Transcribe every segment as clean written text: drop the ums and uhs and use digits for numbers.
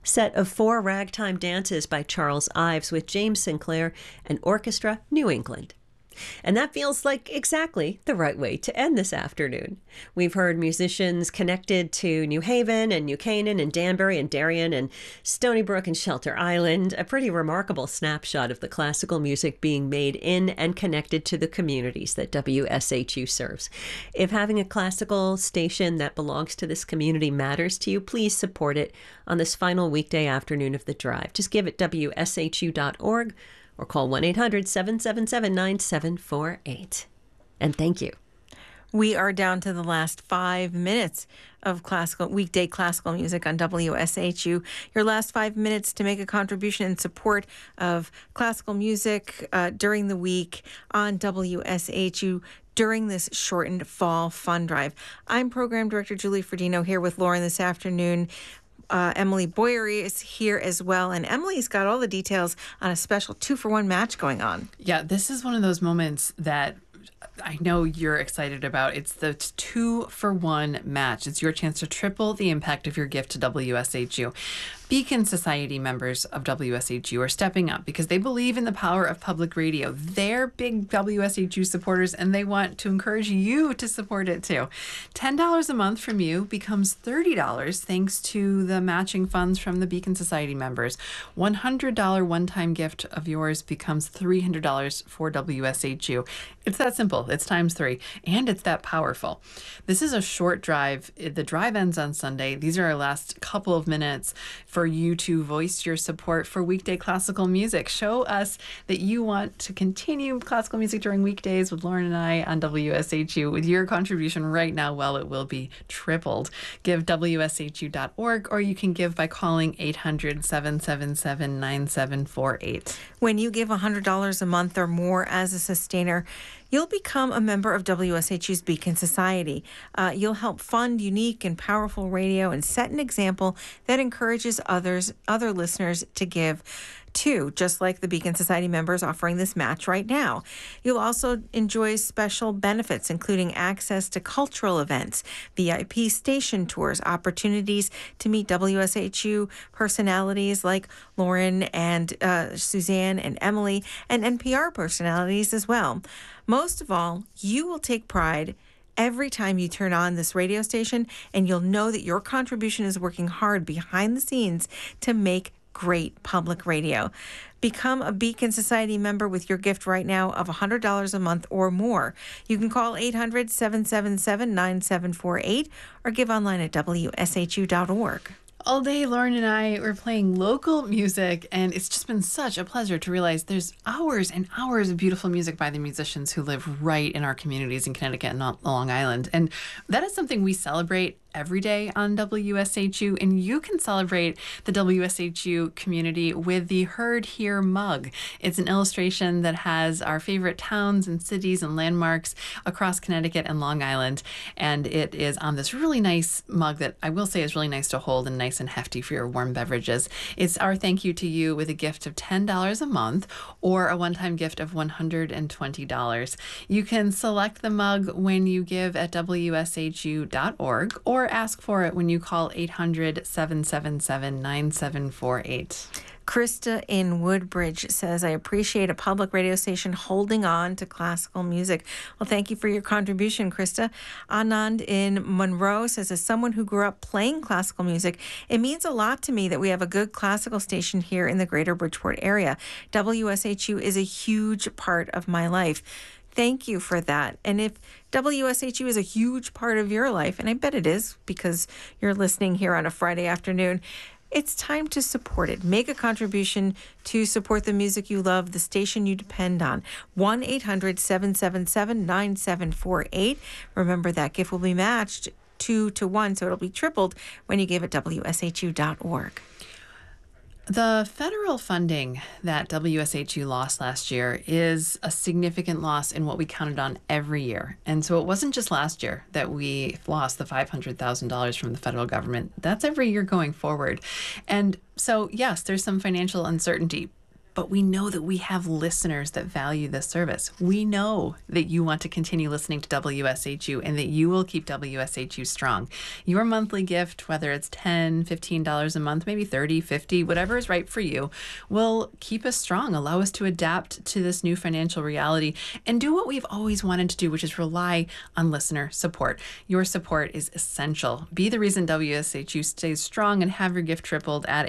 set of 4 ragtime dances by Charles Ives with James Sinclair and Orchestra New England. And that feels like exactly the right way to end this afternoon. We've heard musicians connected to New Haven and New Canaan and Danbury and Darien and Stony Brook and Shelter Island, a pretty remarkable snapshot of the classical music being made in and connected to the communities that WSHU serves. If having a classical station that belongs to this community matters to you, please support it on this final weekday afternoon of the drive. Just give at WSHU.org or call 1-800-777-9748. And thank you. We are down to the last 5 minutes of weekday classical music on WSHU. Your last 5 minutes to make a contribution in support of classical music during the week on WSHU during this shortened fall fund drive. I'm Program Director Julie Ferdino here with Lauren this afternoon. Emily Boyery is here as well, and Emily's got all the details on a special 2-for-1 match going on. Yeah, this is one of those moments that I know you're excited about. It's the 2-for-1 match. It's your chance to triple the impact of your gift to WSHU. Beacon Society members of WSHU are stepping up because they believe in the power of public radio. They're big WSHU supporters, and they want to encourage you to support it too. $10 a month from you becomes $30 thanks to the matching funds from the Beacon Society members. $100 one-time gift of yours becomes $300 for WSHU. It's that simple. It's times 3, and it's that powerful. This is a short drive. The drive ends on Sunday. These are our last couple of minutes for you to voice your support for weekday classical music. Show us that you want to continue classical music during weekdays with Lauren and I on WSHU. With your contribution right now, well, it will be tripled. Give WSHU.org, or you can give by calling 800-777-9748. When you give $100 a month or more as a sustainer, you'll become a member of WSHU's Beacon Society. You'll help fund unique and powerful radio and set an example that encourages other listeners to give too, just like the Beacon Society members offering this match right now. You'll also enjoy special benefits, including access to cultural events, VIP station tours, opportunities to meet WSHU personalities like Lauren and Suzanne and Emily, and NPR personalities as well. Most of all, you will take pride every time you turn on this radio station, and you'll know that your contribution is working hard behind the scenes to make great public radio. Become a Beacon Society member with your gift right now of $100 a month or more. You can call 800-777-9748 or give online at WSHU.org. All day, Lauren and I were playing local music, and it's just been such a pleasure to realize there's hours and hours of beautiful music by the musicians who live right in our communities in Connecticut and Long Island. And that is something we celebrate every day on WSHU, and you can celebrate the WSHU community with the Heard Here mug. It's an illustration that has our favorite towns and cities and landmarks across Connecticut and Long Island, and it is on this really nice mug that I will say is really nice to hold and nice and hefty for your warm beverages. It's our thank you to you with a gift of $10 a month or a one-time gift of $120. You can select the mug when you give at WSHU.org or ask for it when you call 800-777-9748. Krista in Woodbridge says, I appreciate a public radio station holding on to classical music. Well, thank you for your contribution, Krista. Anand in Monroe says, as someone who grew up playing classical music, it means a lot to me that we have a good classical station here in the greater Bridgeport area. WSHU is a huge part of my life. Thank you for that. And if WSHU is a huge part of your life, and I bet it is because you're listening here on a Friday afternoon, it's time to support it. Make a contribution to support the music you love, the station you depend on. 1-800-777-9748. Remember, that gift will be matched 2-to-1, so it'll be tripled when you give at WSHU.org. The federal funding that WSHU lost last year is a significant loss in what we counted on every year. And so it wasn't just last year that we lost the $500,000 from the federal government. That's every year going forward. And so, yes, there's some financial uncertainty. but we know that we have listeners that value this service. We know that you want to continue listening to WSHU and that you will keep WSHU strong. Your monthly gift, whether it's $10, $15 a month, maybe $30, $50, whatever is right for you, will keep us strong, allow us to adapt to this new financial reality and do what we've always wanted to do, which is rely on listener support. Your support is essential. Be the reason WSHU stays strong and have your gift tripled at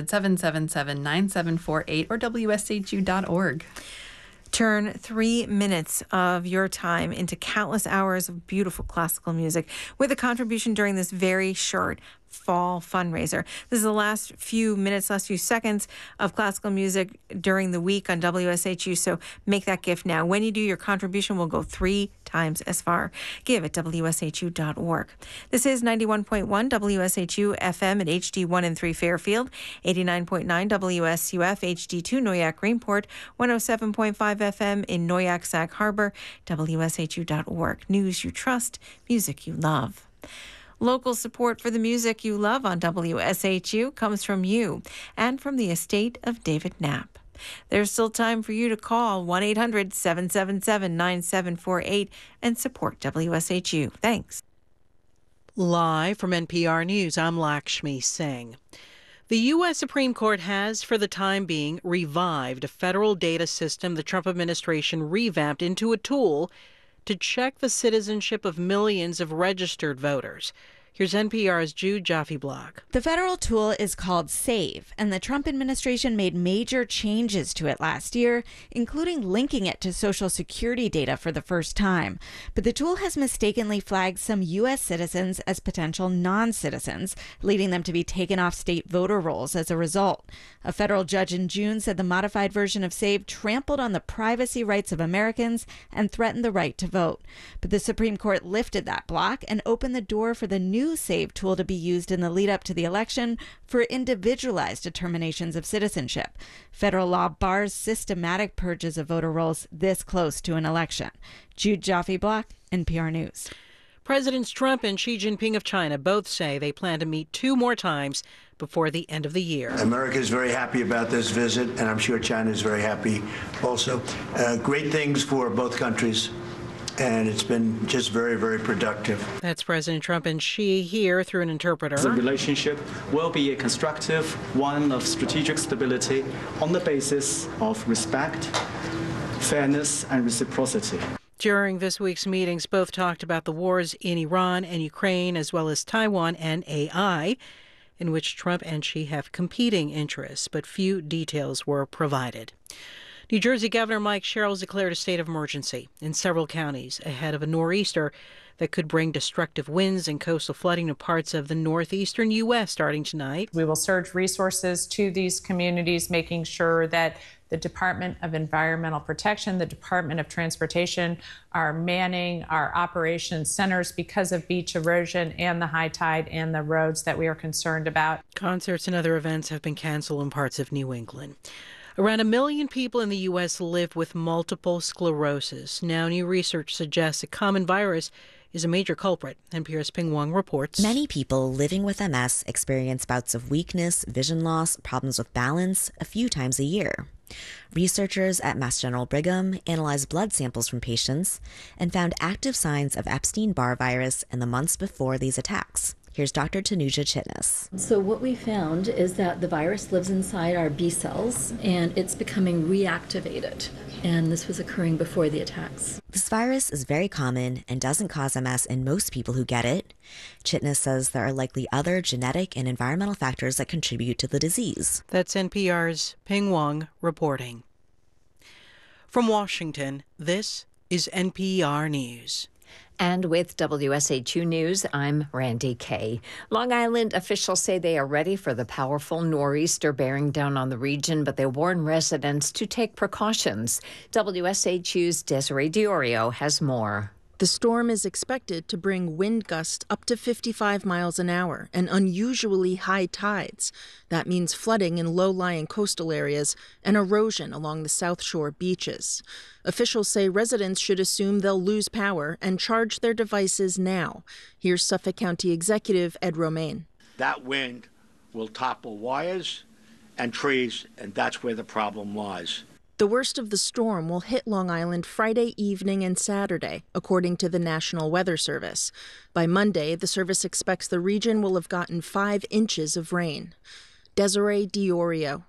800-777-9748 or WSHU.org. Turn 3 minutes of your time into countless hours of beautiful classical music with a contribution during this very short fall fundraiser. This is the last few seconds of classical music during the week on WSHU, so make that gift now. When you do, your contribution will go 3 times as far. Give at WSHU.org. This is 91.1 WSHU FM at HD1 and 3 Fairfield, 89.9 WSUF HD2 Noyak Greenport, 107.5 FM in Noyak Sag Harbor, WSHU.org. News you trust, music you love. Local support for the music you love on WSHU comes from you and from the estate of David Knapp. There's still time for you to call 1-800-777-9748 and support WSHU. Thanks. Live from NPR News, I'm Lakshmi Singh. The U.S. Supreme Court has, for the time being, revived a federal data system the Trump administration revamped into a tool to check the citizenship of millions of registered voters. Here's NPR's Jude Jaffe-Block. The federal tool is called SAVE, and the Trump administration made major changes to it last year, including linking it to Social Security data for the first time. But the tool has mistakenly flagged some U.S. citizens as potential non-citizens, leading them to be taken off state voter rolls as a result. A federal judge in June said the modified version of SAVE trampled on the privacy rights of Americans and threatened the right to vote. But the Supreme Court lifted that block and opened the door for the new SAVE tool to be used in the lead up to the election for individualized determinations of citizenship. Federal law bars systematic purges of voter rolls this close to an election. Jude Jaffe-Block, NPR News. Presidents Trump and Xi Jinping of China both say they plan to meet 2 more times before the end of the year. America is very happy about this visit, and I'm sure China is very happy also. Great things for both countries. And it's been just very, very productive. That's President Trump and Xi here through an interpreter. The relationship will be a constructive one of strategic stability on the basis of respect, fairness, and reciprocity. During this week's meetings, both talked about the wars in Iran and Ukraine, as well as Taiwan and AI, in which Trump and Xi have competing interests, but few details were provided. New Jersey Governor Mike Sherrill has declared a state of emergency in several counties ahead of a nor'easter that could bring destructive winds and coastal flooding to parts of the northeastern U.S. starting tonight. We will surge resources to these communities, making sure that the Department of Environmental Protection, the Department of Transportation are manning our operations centers because of beach erosion and the high tide and the roads that we are concerned about. Concerts and other events have been canceled in parts of New England. Around 1 million people in the U.S. live with multiple sclerosis. Now, new research suggests a common virus is a major culprit. NPR's Ping Wong reports. Many people living with MS experience bouts of weakness, vision loss, problems with balance a few times a year. Researchers at Mass General Brigham analyzed blood samples from patients and found active signs of Epstein-Barr virus in the months before these attacks. Here's Dr. Tanuja Chitnis. So what we found is that the virus lives inside our B cells and it's becoming reactivated. And this was occurring before the attacks. This virus is very common and doesn't cause MS in most people who get it. Chitnis says there are likely other genetic and environmental factors that contribute to the disease. That's NPR's Ping Wong reporting. From Washington, this is NPR News. And with WSHU News, I'm Randy Kay. Long Island officials say they are ready for the powerful nor'easter bearing down on the region, but they warn residents to take precautions. WSHU's Desiree Diorio has more. The storm is expected to bring wind gusts up to 55 miles an hour and unusually high tides. That means flooding in low-lying coastal areas and erosion along the South Shore beaches. Officials say residents should assume they'll lose power and charge their devices now. Here's Suffolk County Executive Ed Romaine. That wind will topple wires and trees, and that's where the problem lies. The worst of the storm will hit Long Island Friday evening and Saturday, according to the National Weather Service. By Monday, the service expects the region will have gotten 5 inches of rain. Desiree Diorio,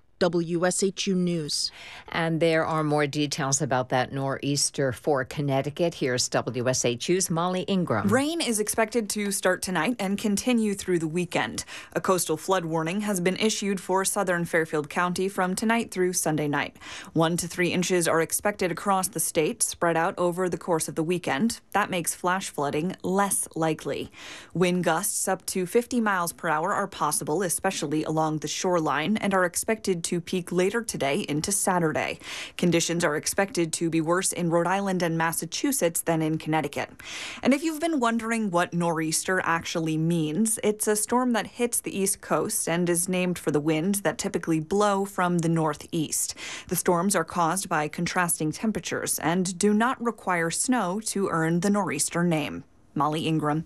WSHU News. And there are more details about that nor'easter for Connecticut. Here's WSHU's Molly Ingram. Rain is expected to start tonight and continue through the weekend. A coastal flood warning has been issued for southern Fairfield County from tonight through Sunday night. 1 to 3 inches are expected across the state, spread out over the course of the weekend. That makes flash flooding less likely. Wind gusts up to 50 miles per hour are possible, especially along the shoreline, and are expected to peak later today into Saturday. Conditions are expected to be worse in Rhode Island and Massachusetts than in Connecticut. And if you've been wondering what nor'easter actually means, it's a storm that hits the East Coast and is named for the winds that typically blow from the northeast. The storms are caused by contrasting temperatures and do not require snow to earn the nor'easter name. Molly Ingram,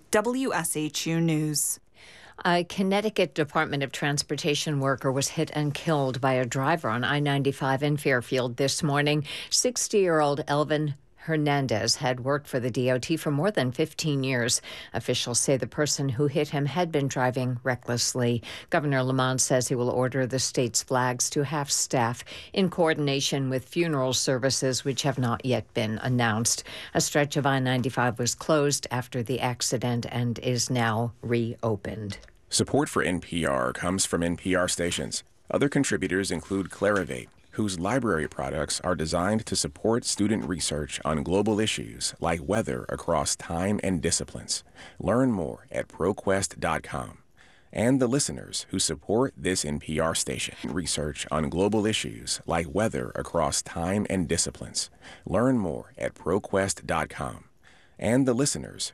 WSHU News. A Connecticut Department of Transportation worker was hit and killed by a driver on I-95 in Fairfield this morning. 60-year-old Elvin Hernandez had worked for the DOT for more than 15 years. Officials say the person who hit him had been driving recklessly. Governor Lamont says he will order the state's flags to half-staff in coordination with funeral services, which have not yet been announced. A stretch of I-95 was closed after the accident and is now reopened. Support for NPR comes from NPR stations. Other contributors include Clarivate, whose library products are designed to support student research on global issues like weather across time and disciplines. Learn more at ProQuest.com. And the listeners who support this NPR station. Research on global issues like weather across time and disciplines. Learn more at ProQuest.com. And the listeners